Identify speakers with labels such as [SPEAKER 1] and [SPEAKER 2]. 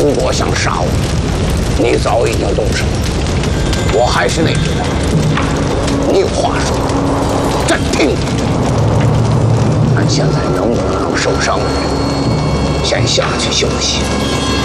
[SPEAKER 1] 如果想杀我，你早已经动手。我还是那句话，你有话说，朕听。但现在能不能让受伤的人先下去休息？